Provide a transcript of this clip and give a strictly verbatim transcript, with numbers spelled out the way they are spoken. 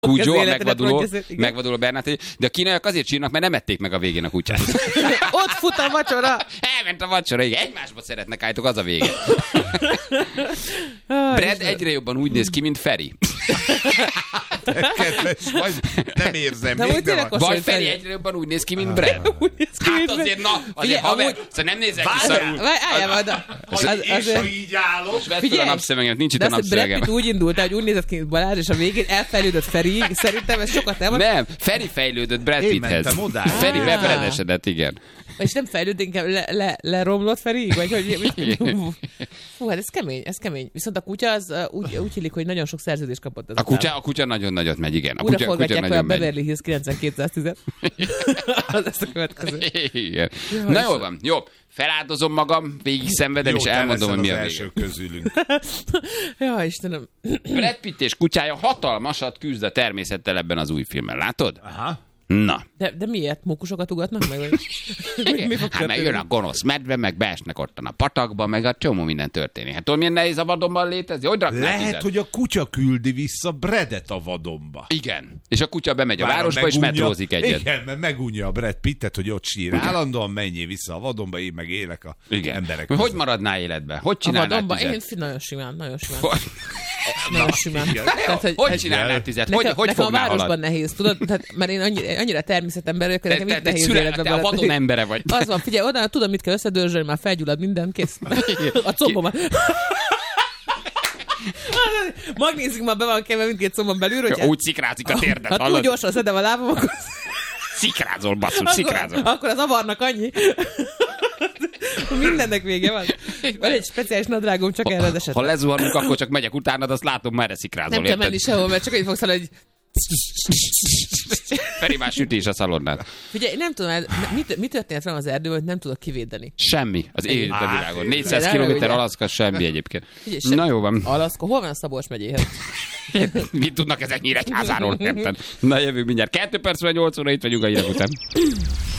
Cujo, a megvaduló, megvaduló Bernát, de a kínaiak azért sírnak, mert nem ették meg a végén a kutyát. Ott fut a vacsora! Elment a vacsora, igen. Egymásba szeretnek állítok, az a vége. Brad egyre jobban úgy néz ki, mint Feri. Kedves, vagy nem érzem de még, de van. Vagy Feri egyre jobban úgy néz ki, mint Brad. Hát azért, na, azért haver, szóval nem nézek ki szarul. Álljál oda! És ha így állok. Vedd fel a napszövegemet, nincs itt a de azt napszövegem. Brad Pitt úgy indult, hogy úgy nézett ki, mint Balázs, és a végén elfejlődött Feri. Szerintem ez sokat nem. Nem, Feri fejlődött Brad Pitthez. Feri bebredesedett, igen. És nem fejlődött, inkább le, le, leromlott Feri? Vagy hogy... Fú, hát ez kemény, ez kemény. Viszont a kutya az uh, úgy, úgy hillik, hogy nagyon sok szerződést kapott. A kutya, a kutya nagyon nagyot megy, igen. A Újra kutya, kutya forgatják nagyon a megy. Beverly Hills kilencvenkétszáz-tíz. Az lesz a következő. Igen. Na jól van, jó. Feláldozom magam, végig szenvedem, és elmondom, hogy mi a vége. Közülünk. Ja, Istenem. Brad Pitt és kutyája hatalmasat küzd a természettel ebben az új filmben, látod? Aha. Na. De, de miért? Mókusokat ugatnak meg? Vagy? mi, mi fog Hát meg jön a gonosz medve, meg beesnek ottan a patakba, meg a csomó minden történik. Hát tudod, milyen nehéz a vadonban létezni? Hogy raknál Lehet, tüzet? hogy a kutya küldi vissza Bradet a vadonba. Igen. És a kutya bemegy a Bár városba, és megunja- metrózik egyet. Igen, mert megunja a Brad Pittet, hogy ott sír. Állandóan menjél vissza a vadonba, én meg élek a Igen. emberek Hogy között. maradnál életben? Hogy A csinálnál vadonban? tüzet? Én fi- nagyon simán, nagyon simán. Hogy, Nagyon simán. Tehát, hogy, hogy csinálnál tüzet? Hogy, nekem, hogy nekem a fognál városban halat? nehéz, tudod? Tehát, mert én annyira, annyira természetember vagyok, hogy Te, nekem te, itt te, nehéz szüle, életben te a vadon maradni. embere vagy. Az van, figyelj, oda tudom, mit kell összedörzsölni, már felgyullad minden, kész. A combomat. Magnézik már be van kemve mindkét combon belül, hogyha... Úgy szikrázik a térdet, Ha túl hallod? gyorsan szedem a lábam, akkor... Szikrázol, basszus, szikrázol. Akkor, akkor az avarnak annyi. Mindennek vége van. Van egy speciális nadrágom, csak erre az Ha esetre. lezuhanunk, akkor csak megyek utánad, azt látom, merre szikrázol. Nem kell érted? menni sehol, mert csak így fogsz hallani, hogy... Feri már sütés a szalonnán. Figyelj, nem tudom, mit, mit történt velem az erdőben, hogy nem tudok kivédeni. Semmi. Az élet a világon. négyszáz Nem, kilométer ugye? Alaszka, semmi egyébként. Figyelj, sem- Na jó van. Alaszka, hol van a Szabolcs megyéhez? Mit tudnak ezek Nyíregyházáról? Érted? Na jövünk mindjárt. Kettő perc, nyolc óra, itt vagyunk a hírek után.